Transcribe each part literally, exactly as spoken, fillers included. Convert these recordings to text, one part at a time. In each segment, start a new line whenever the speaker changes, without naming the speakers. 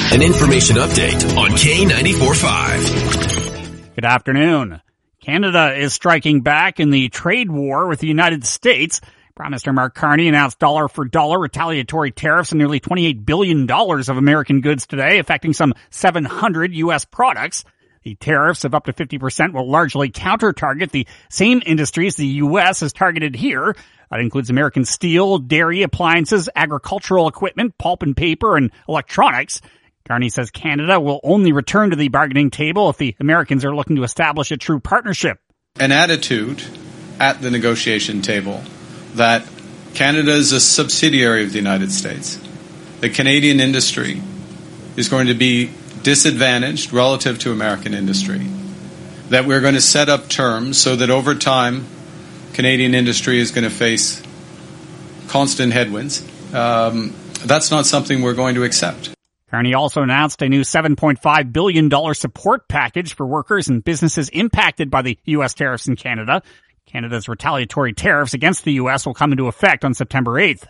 An information update on K ninety-four point five.
Good afternoon. Canada is striking back in the trade war with the United States. Prime Minister Mark Carney announced dollar-for-dollar retaliatory tariffs on nearly twenty-eight billion dollars of American goods today, affecting some seven hundred U S products. The tariffs of up to fifty percent will largely counter-target the same industries the U S has targeted here. That includes American steel, dairy, appliances, agricultural equipment, pulp and paper, and electronics. Carney says Canada will only return to the bargaining table if the Americans are looking to establish a true partnership.
An attitude at the negotiation table that Canada is a subsidiary of the United States. The Canadian industry is going to be disadvantaged relative to American industry. That we're going to set up terms so that over time, Canadian industry is going to face constant headwinds. Um, that's not something we're going to accept.
Carney also announced a new seven point five billion dollars support package for workers and businesses impacted by the U S tariffs in Canada. Canada's retaliatory tariffs against the U S will come into effect on September eighth.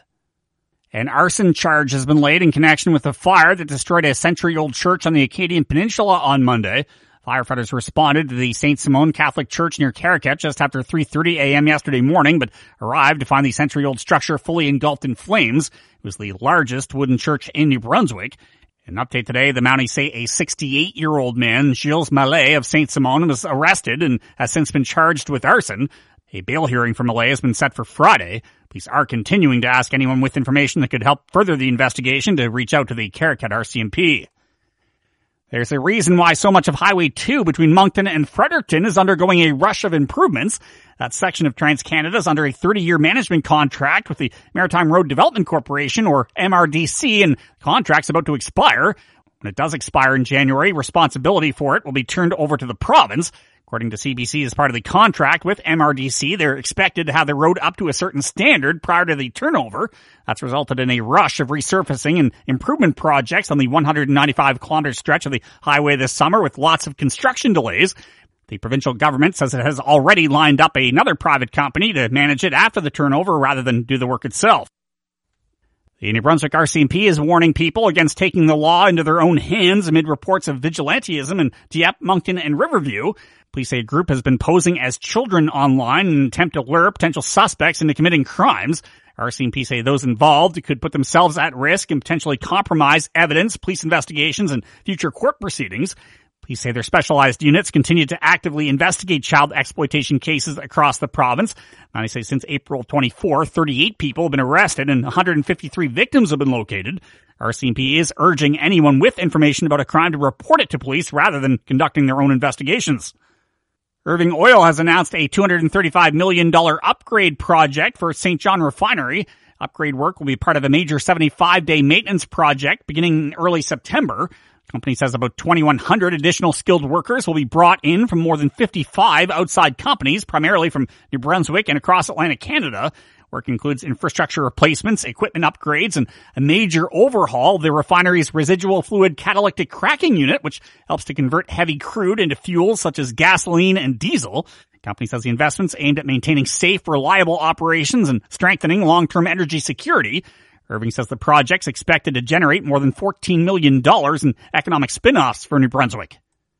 An arson charge has been laid in connection with a fire that destroyed a century-old church on the Acadian Peninsula on Monday. Firefighters responded to the Saint Simon Catholic Church near Caracat just after three thirty a.m. yesterday morning, but arrived to find the century-old structure fully engulfed in flames. It was the largest wooden church in New Brunswick. In an update today, the Mounties say a sixty-eight-year-old man, Gilles Mallet of Saint Simon, was arrested and has since been charged with arson. A bail hearing for Mallet has been set for Friday. Police are continuing to ask anyone with information that could help further the investigation to reach out to the Caracat R C M P. There's a reason why so much of Highway two between Moncton and Fredericton is undergoing a rush of improvements. That section of TransCanada is under a thirty-year management contract with the Maritime Road Development Corporation, or M R D C, and the contract's about to expire. When it does expire in January, responsibility for it will be turned over to the province. According to C B C, as part of the contract with M R D C, they're expected to have the road up to a certain standard prior to the turnover. That's resulted in a rush of resurfacing and improvement projects on the one hundred ninety-five kilometer stretch of the highway this summer, with lots of construction delays. The provincial government says it has already lined up another private company to manage it after the turnover rather than do the work itself. The New Brunswick R C M P is warning people against taking the law into their own hands amid reports of vigilantism in Dieppe, Moncton, and Riverview. Police say a group has been posing as children online in an attempt to lure potential suspects into committing crimes. R C M P say those involved could put themselves at risk and potentially compromise evidence, police investigations, and future court proceedings. Police say their specialized units continue to actively investigate child exploitation cases across the province. They say since April twenty-fourth, thirty-eight people have been arrested and one hundred fifty-three victims have been located. R C M P is urging anyone with information about a crime to report it to police rather than conducting their own investigations. Irving Oil has announced a two hundred thirty-five million dollars upgrade project for Saint John Refinery. Upgrade work will be part of a major seventy-five day maintenance project beginning in early September. The company says about twenty-one hundred additional skilled workers will be brought in from more than fifty-five outside companies, primarily from New Brunswick and across Atlantic Canada. Work includes infrastructure replacements, equipment upgrades, and a major overhaul of the refinery's residual fluid catalytic cracking unit, which helps to convert heavy crude into fuels such as gasoline and diesel. The company says the investments aimed at maintaining safe, reliable operations and strengthening long-term energy security. Irving says the project's expected to generate more than fourteen million dollars in economic spin-offs for New Brunswick.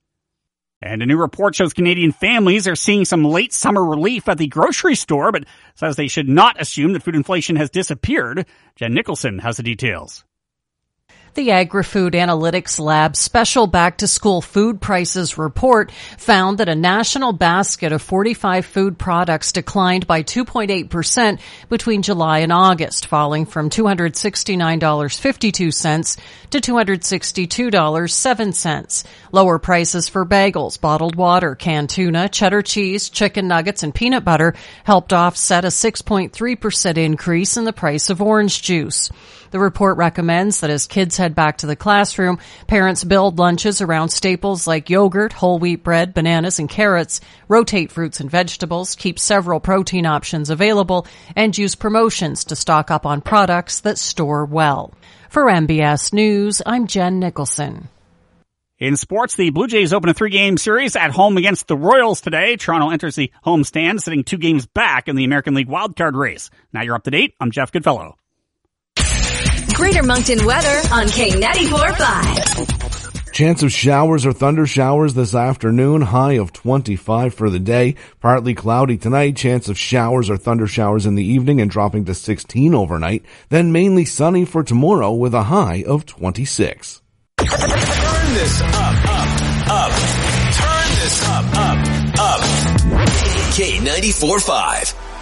And a new report shows Canadian families are seeing some late summer relief at the grocery store, but says they should not assume that food inflation has disappeared. Jen Nicholson has the details.
The Agri-Food Analytics Lab Special Back-to-School Food Prices Report found that a national basket of forty-five food products declined by two point eight percent between July and August, falling from two hundred sixty-nine dollars and fifty-two cents to two hundred sixty-two dollars and seven cents. Lower prices for bagels, bottled water, canned tuna, cheddar cheese, chicken nuggets, and peanut butter helped offset a six point three percent increase in the price of orange juice. The report recommends that as kids head back to the classroom, parents build lunches around staples like yogurt, whole wheat bread, bananas, and carrots, rotate fruits and vegetables, keep several protein options available, and use promotions to stock up on products that store well. For M B S News, I'm Jen Nicholson.
In sports, the Blue Jays open a three-game series at home against the Royals today. Toronto enters the homestand, sitting two games back in the American League wildcard race. Now you're up to date. I'm Jeff Goodfellow.
Greater Moncton weather on K ninety-four point five.
Chance of showers or thunder showers this afternoon, high of twenty-five for the day. Partly cloudy tonight, chance of showers or thunder showers in the evening and dropping to sixteen overnight. Then mainly sunny for tomorrow with a high of twenty-six.
Turn this up, up, up. Turn this up, up, up. K ninety-four point five.